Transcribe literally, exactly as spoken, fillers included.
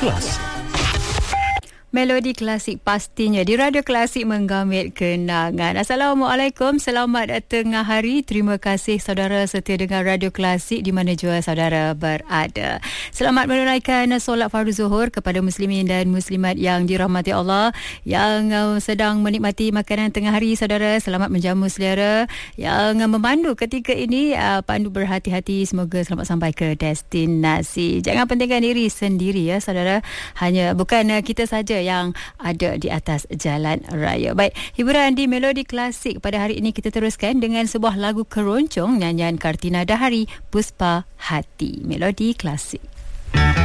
Klasik. Melodi klasik pastinya di Radio Klasik menggamit kenangan. Assalamualaikum, selamat tengah hari. Terima kasih saudara setia dengar Radio Klasik di mana jua saudara berada. Selamat menunaikan solat fardu zuhur kepada muslimin dan muslimat yang dirahmati Allah, yang uh, sedang menikmati makanan tengah hari saudara. Selamat menjamu selera, yang uh, memandu ketika ini uh, pandu berhati-hati, semoga selamat sampai ke destinasi. Jangan pentingkan diri sendiri ya saudara. Hanya bukan uh, kita saja yang ada di atas jalan raya. Baik, hiburan di Melodi Klasik pada hari ini kita teruskan dengan sebuah lagu keroncong nyanyian Kartina Dahari, Puspa Hati. Melodi Klasik.